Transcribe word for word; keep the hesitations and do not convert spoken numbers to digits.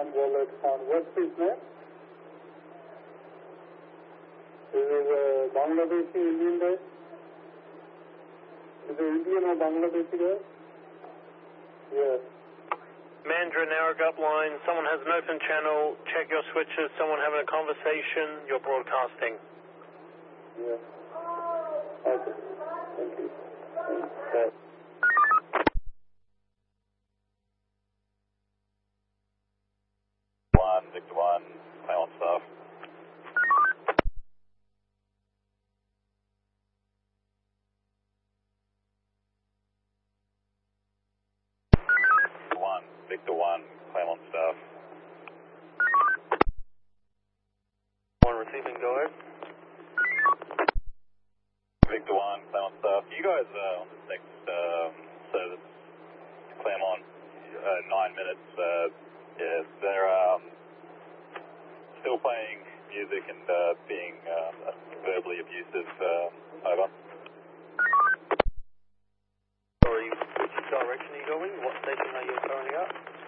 found, wallet found. What's his name? Is it a Bangladeshi Indian guy? Is it Indian or Bangladeshi guy? Yeah. Mandra, Narragansett line, someone has an open channel, check your switches, someone having a conversation, you're broadcasting. Yeah. Okay. Thank you. Bye. One, Victor one, play on stuff. One, Victor one, play on stuff. One receiving, go ahead. Victor one, Claremont stuff. You guys are on this next um, service, Claremont, uh, nine minutes. Uh, yeah, they're um, still playing music and uh, being uh, verbally abusive. Uh, over. Sorry, which direction are you going? What station are you currently at?